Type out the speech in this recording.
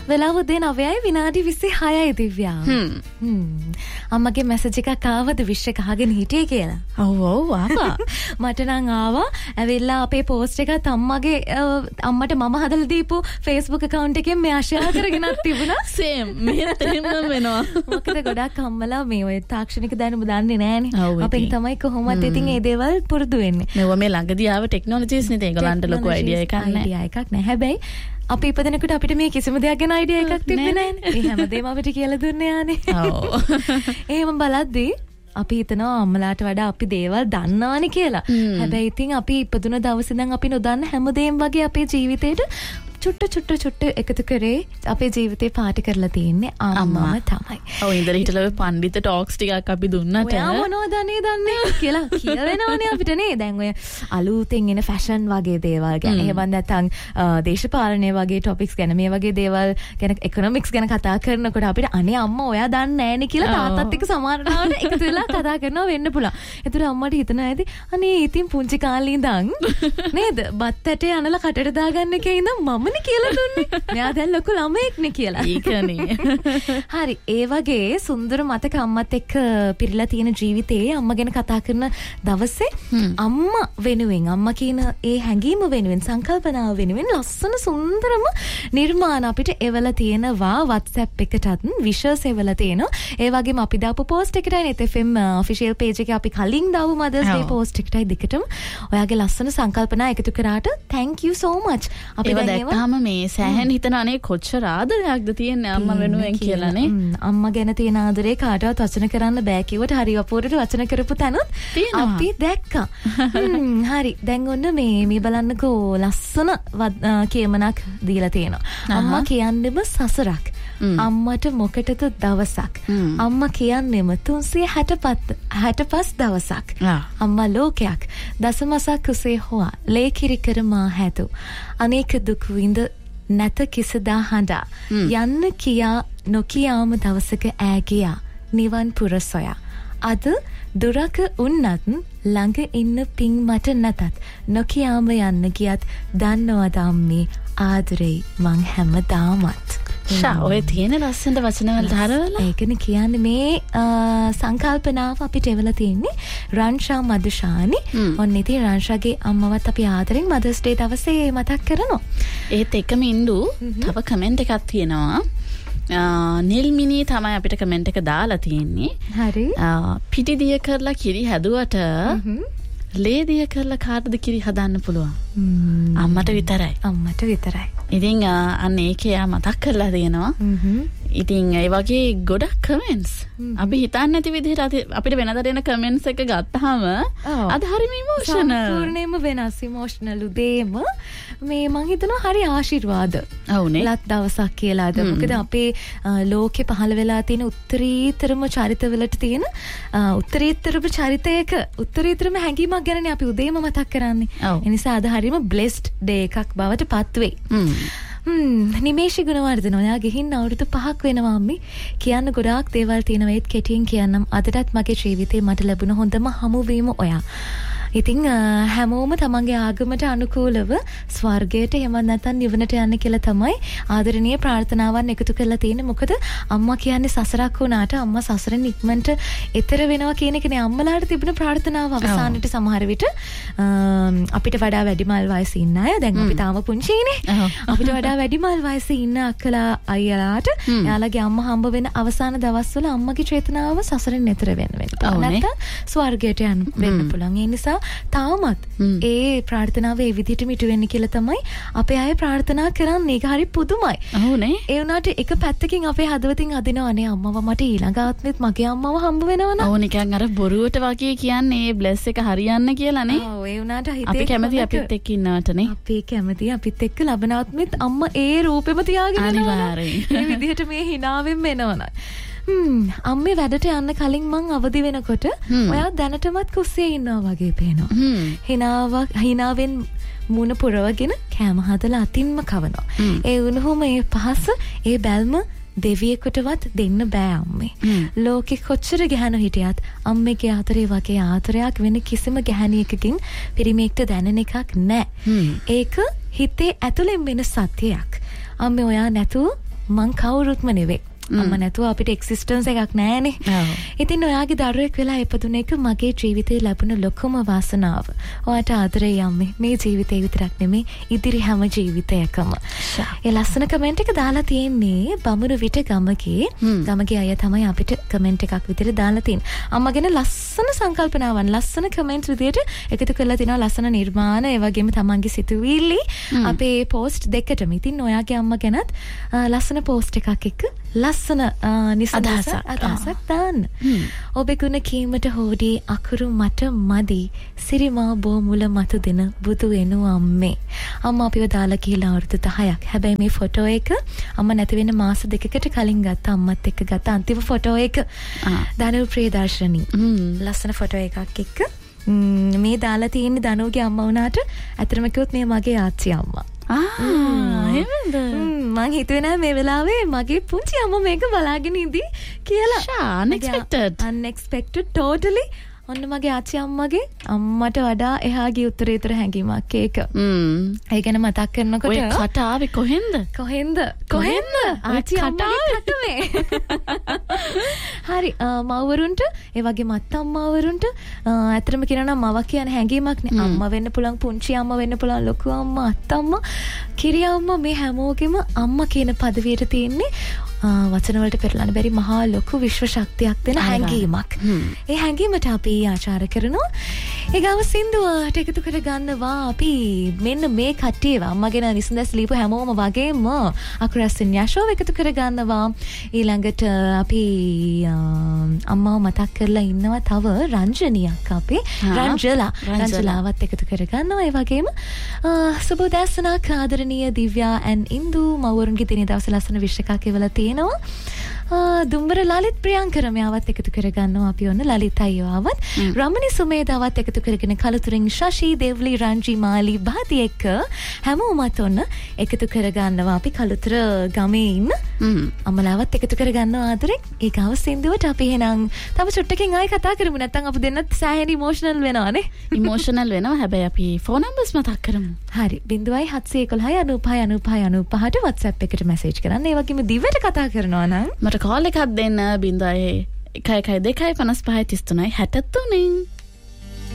වෙලාව උදේ 9යි විනාඩි 26යි දිව්‍යා. අම්මගේ මැසේජ් එකක් ආවද විශ් එක අහගෙන හිටියේ කියලා. ඔව් ආවා. මට නම් ආවා. ඇවිල්ලා අපේ පෝස්ට් එකත් අම්මගේ අම්මට මම හදලා දීපු Facebook account එකෙන් මෙයා ෂෙයා කරගෙනත් තිබුණා. සේම්. මෙහෙත් එහෙම වෙනවා. මොකද ගොඩක් අම්මලා මේ ඔය තාක්ෂණික දැනුම දන්නේ නැහනේ. අපෙන් තමයි කොහොමද ඉතින් මේ දේවල් පුරුදු වෙන්නේ. මේවා මේ ළඟදී ආව ටෙක්නොලොජිස් නේ ඒගොල්ලන්ට ලොකු අයිඩියා එකක් නැහැ. අයිඩියා එකක් නැහැ. හැබැයි අපි ඉපදෙනකොට අපිට මේ කිසිම දෙයක් ගැන අයිඩියා එකක් තිබ්බේ නැහැනේ. ඒ හැමදේම අපිට කියලා දුන්නේ යානේ. ඔව්. එහෙම බලද්දී අපි හිතනවා අම්මලාට වඩා අපි දේවල් දන්නවානේ කියලා. හැබැයි ඉතින් අපි ඉපදුන දවසේ ඉඳන් අපි නොදන්න හැමදේම වගේ අපේ ජීවිතේට චුට්ට එකතු කරේ අපේ ජීවිතේ පාටි කරලා තියෙන්නේ අම්මා තමයි. ඔව් ඉඳලා හිටලා පඬිත ටොක්ස් ටිකක් අපි දුන්නට ඔයා මොනවද දන්නේ කියලා කියවෙනවනේ අපිට නේ. දැන් ඔය අලුතෙන් එන ෆැෂන් වගේ දේවල් ගැන එහෙම නැත්නම් දේශපාලනය වගේ ටොපික්ස් ගැන මේ වගේ දේවල් ගැන ඉකොනොමික්ස් ගැන කතා කරනකොට අපිට අනේ අම්මා ඔයා දන්නේ නැහැනේ කියලා තාත්තත් එක්ක සමහරවිට එකතු වෙලා කතා කරනවා වෙන්න පුළුවන්. ඒතර අම්මට හිතනවා ඇති අනේ ඉතින් පුංචි කාලේ ඉඳන් නේද බත් ඇටේ අනලා කටට දාගන්න එකේ ඉඳන් මමනේ කියලා දුන්නේ. මෙයා දැන් ලොකු ළමයෙක්නේ කියලා. ඒකනේ. හරි ඒ වගේ සුන්දර මතක අම්මත් එක්ක පිරීලා තියෙන ජීවිතේ අම්මා ගැන කතා කරන දවසේ අම්මා වෙනුවෙන් අම්මා කියන ඒ හැඟීම වෙනුවෙන් සංකල්පනාව වෙනුවෙන් ලස්සන සුන්දරම නිර්මාණ අපිට එවලා තියෙනවා WhatsApp එකටත් විෂස් එවලා තියෙනවා. ඒ වගේම අපි දාපු post එකටයි net FM official page එකේ අපි කලින් දාපු Mother's Day පෝස්ට් එකටයි දෙකටම ඔයාගේ ලස්සන සංකල්පනා එකතු කරාට thank you so much. අපි දැක්කම මේ සෑහෙන හිතන අනේ කොච්චර ආදරයක්ද තියෙන්නේ අම්මා වෙනුවෙන් කියලානේ. අම්මා ගැන තියෙන ආදරේ කාටවත් වචන කරන්න බෑ කිව්වට හරි අපෝරට වචන කරපු තැනුත් අපි දැක්කා. හරි දැන් ඔන්න මේ බලන්නකෝ ලස්සන කියමනක් දීලා තියෙනවා. අම්මා කියන්නේම සසරක්. අම්මට මොකටද දවසක්. අම්මා කියන්නේම 365 දවසක්. අම්මා ලෝකයක් දසමසක් කුසේ හොවා ලේකිරි කර මා හැතු. අනේක දුක් විඳ නැත කිසදා හඬා. යන්න කියා නොකියාම දවසක ඈ ගියා නිවන් පුර සොයා. අද දුරක උන්නත් ළඟ ඉන්න පිං මට නැතත් නොකියාම යන්න ගියත් දන්නවද අම්මේ ආදරේ මං හැමදාමත්. ඔය තියෙන ලස්සනට වචන වලට හරවලා ඒකනේ කියන්නේ මේ සංකල්පනාව අපිට එවලා තියෙන්නේ රන්ෂා මදුෂානි. ඔන්න ඉතින් රන්ෂාගේ අම්මවත් අපි ආදරෙන් Mother's Day දවසේ මතක් කරනවා. ඒත් එකම ඉඳු තව කමෙන්ට් එකක් තියෙනවා. නිල්මිනී තමයි අපිට කමෙන්ට් එක දාලා තියෙන්නේ. හරි. පිටි දිය කරලා කිරි හැදුවට ලේ දිය කරලා කාටද කිරි හදන්න පුළුවන්? අම්මට විතරයි. අම්මට විතරයි. ඉතින් අන්න ඒකේ යා මතක් කරලා තියෙනවා. ඉතින් ඒ වගේ ගොඩක් කමෙන්ට්ස් අපි හිතන්නේ නැති විදිහට අපිට වෙනදට එන කමෙන්ට්ස් එක ගත්තාම අද හරිම ඉමෝෂනල්. සම්පූර්ණයෙන්ම වෙනස් ඉමෝෂනල් උදේම මේ මං හිතනවා හරි ආශිර්වාද. ඔව්නේ. ලත් දවසක් කියලාද. මොකද අපේ ලෝකේ පහළ වෙලා තියෙන උත්තරීතරම චරිතවලට තියෙන උත්තරීතරම චරිතයක උත්තරීතරම හැඟීමක් ගැනනේ අපි උදේම මතක් කරන්නේ. ඒ නිසා අද හරිම බ්ලෙස්ඩ් ඩේ එකක් බවට පත් වෙයි. නිමේෂි ගුණවර්ධන ඔයා ගිහින් අවුරුදු 5ක් වෙනවා අම්මි. කියන්න ගොඩාක් දේවල් තියෙනවා ඒත් කෙටියෙන් කියන්නම්. අදටත් මගේ ජීවිතේ මට ලැබුණ හොඳම හමුවීම ඔයා. ඉතින් හැමෝම තමන්ගේ ආගමට අනුකූලව ස්වර්ගයට එහෙම නැත්නම් නිවනට යන්න කියලා තමයි ආදරණීය ප්‍රාර්ථනාවන් එකතු කරලා තියෙන්නේ. මොකද අම්මා කියන්නේ සසරක් වුණාට අම්මා සසරෙන් ඉක්මනට එතර වෙනවා කියන එකනේ අම්මලාට තිබුණ ප්‍රාර්ථනාව. අවසානයේ සමහර විට අපිට වඩා වැඩිමල් වයසේ ඉන්න අය දැන් අපි තාම පුංචිනේ. අපිට වඩා වැඩිමල් වයසේ ඉන්න අක්කලා අයියලාට එයාලගේ අම්මා හම්බ වෙන අවසාන දවස්වල අම්මගේ චේතනාව සසරෙන් එතර වෙන්න නැත්නම් ස්වර්ගයට යන්න වෙන්න පුළුවන්. ඒ නිසා තාමත් ඒ ප්‍රාර්ථනාව ඒ විදිහටම ඉටු වෙන්න කියලා තමයි අපේ අය ප්‍රාර්ථනා කරන්නේ. ඒක හරි පුදුමයි. ඔව්නේ. ඒ වුණාට එක පැත්තකින් අපේ හදවතින් අදිනවා නේ අම්මව මට ඊළඟ ආත්මෙත් මගේ අම්මව හම්බ වෙනවනේ. ඔව් නිකන් අර බොරුවට වගේ කියන්නේ මේ බ්ලෙස් එක හරියන්න කියලා නේ. ඔව් ඒ වුණාට හිතේ අපි කැමති අපිත් එක්ක ඉන්නවට නේ. අපි කැමති අපිත් එක්ක ලබන ආත්මෙත් අම්මා ඒ රූපෙම තියාගෙන අනිවාර්යෙන්. මේ විදිහට මේ හිනාවෙන් එනවනේ. අම්මේ වැඩට යන්න කලින් මං අවදි වෙනකොට ඔයා දැනටමත් කුස්සියේ ඉන්නවා වගේ පේනවා. හිනාවෙන් මුණ පුරවගෙන කෑම හදලා අතින්ම කවනවා. ඒ වුණොම ඒ පහස ඒ බැල්ම දෙවියෙකුටවත් දෙන්න බෑ අම්මේ. ලෝකෙ කොච්චර ගැහණු හිටියත් අම්මේගේ ආදරේ වගේ ආදරයක් වෙන කිසිම ගැහණියකකින් පිරිමියෙක්ට දැනෙන එකක් නෑ. ඒක හිතේ ඇතුලෙන් වෙන සත්‍යයක්. අම්මේ ඔයා නැතුව මං කවුරුත්ම නෙවෙයි. අම්මා නැතුව අපිට එක්සිස්ටන්ස් එකක් නැහැනේ. ඉතින් ඔයාගේ දරුවෙක් වෙලා ඉපදුන එක මගේ ජීවිතේ ලැබුණ ලොකුම වාසනාව. ඔයාට ආදරේ අම්මේ. මේ ජීවිතේ විතරක් නෙමෙයි ඉදිරි හැම ජීවිතයකම. ඒ ලස්සන කමෙන්ට් එක දාලා තියෙන්නේ බමුණු විට ගමගේ අය තමයි අපිට කමෙන්ට් එකක් විතර දාලා තියෙන්නේ. අම්මගෙන ලස්සන සංකල්පනාවන් ලස්සන කමෙන්ට්ස් විදියට එකතු කරලා තිනවා ලස්සන නිර්මාණ ඒ වගේම තමන්ගේ සිතුවිලි අපේ පෝස්ට් දෙකටම. ඉතින් ඔයාගේ අම්මා ගැනත් ලස්සන පෝස්ට් එකක් එක්ක ලස්සන අදහසක් දාන්න. ඔබේ ගුණ කීමට හොඩි අකුරු මට මදි සිරිමා බෝමුල මතු දෙන බුදු වෙනු අම්මේ. අම්මා අපිව දාලා කියලා අවුරුදු 10ක්. හැබැයි මේ ෆොටෝ එක අම්මා නැති වෙන මාස දෙකකට කලින් ගත්ත අම්මත් එක්ක ගත්ත අන්තිම ෆොටෝ එක. දනු ප්‍රියදර්ශනී. ලස්සන ෆොටෝ එකක් එක්ක මේ දාලා තියෙන්නේ දනුගේ අම්මා වුණාට අතරම කිව්වොත් මේ මගේ ආච්චි අම්මා. එහෙමද? මං හිතුවේ නෑ මේ වෙලාවේ මගේ පුංචි අම්මා මේක බලාගෙන ඉඳි කියලා. Unexpected totally. ඔන්න මගේ ආච්චි අම්මගේ අම්මට වඩා එහා ගිය උත්තරීතර හැඟීමක් ඒක. ඒ ගැන මතක් කරනකොට ඔය කට ආවේ කොහෙන්ද? ආච්චි අම්මගේ කට මේ. හරි මව්වරුන්ට ඒ වගේ මත්තම්මාවරුන්ට ඇත්තටම කියනවා නම් මව කියන හැඟීමක් නේ. අම්මා වෙන්න පුළුවන්, පුංචි අම්මා වෙන්න පුළුවන්, ලොකු අම්මා, අත්තම්මා, කිරි අම්මා මේ හැමෝගෙම අම්මා කියන පදවියට තියෙන්නේ වචන වලට පෙරලන්න බැරි මහා ලොකු විශ්ව ශක්තියක් දෙන හැඟීමක්. ඒ හැඟීමට අපි ආචාර කරනවා. ඒගව සින්දුවට එකතු කර ගන්නවා අපි මෙන්න මේ කට්ටියව අම්මගෙන නිසඳස් ලියපු හැමෝම වගේම අකුරස්සින් යශෝව එකතු කර ගන්නවා. ඊළඟට අපි අම්මාව මතක් කරලා ඉන්නවා තව රංජනියක් අපේ රංජලාවත් එකතු කර ගන්නවා. ඒ වගේම සුබ උදෑසනක් ආදරණීය දිව්‍යා and ඉන්දු මවුරුන්ගේ දිනේ දවස් ලස්සන විශ් එකක් එවලා තියෙනවා. දුම්බර ලලිත් ප්‍රියංකර මෙයාවත් එකතු කරගන්නවා අපි ඔන්න ලලිත් අයියාවත් රමණී සුමේදාවත් එකතු කරගෙන කලතුරින් ශෂි දේව්ලි රංජි මාලි බාති එක්ක හැමෝමත් ඔන්න එකතු කරගන්නවා අපි කලුතර ගමේ ඉන්න අමලාවත් එකතු කරගන්නවා ආදරෙන්. ඒ ගාව සින්දුවට අපි එහෙනම් තව චුට්ටකින් ආයෙ කතා කරමු. නැත්නම් අපි දෙන්නත් සෑහෙන ඉමෝෂනල් වෙනවානේ. ඉමෝෂනල් වෙනවා. හැබැයි අපි ෆෝන් නම්බර්ස් මතක් කරමු. හරි 0.711 95 95 95ට WhatsApp එකට මැසේජ් කරන්න. ඒ වගේම දිවට කතා කරනවා නම් මට කෝල් එකක් දෙන්න 0.112 55 33 63